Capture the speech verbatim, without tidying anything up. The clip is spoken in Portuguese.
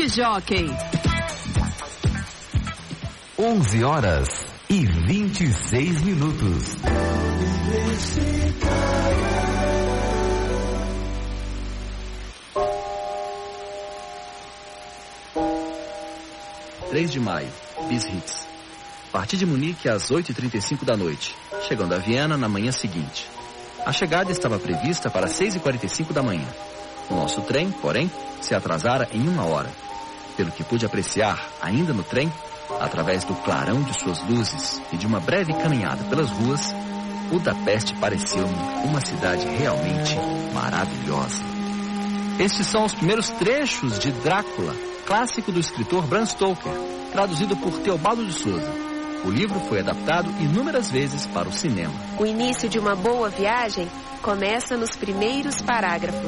Jockey. onze horas e vinte e seis minutos. três de maio, Biarritz. Parti de Munique às oito e trinta e cinco da noite, chegando a Viena na manhã seguinte. A chegada estava prevista para seis e quarenta e cinco da manhã. O nosso trem, porém, se atrasara em uma hora. Pelo que pude apreciar, ainda no trem, através do clarão de suas luzes e de uma breve caminhada pelas ruas, Budapeste pareceu-me uma cidade realmente maravilhosa. Estes são os primeiros trechos de Drácula, clássico do escritor Bram Stoker, traduzido por Teobaldo de Souza. O livro foi adaptado inúmeras vezes para o cinema. O início de uma boa viagem começa nos primeiros parágrafos.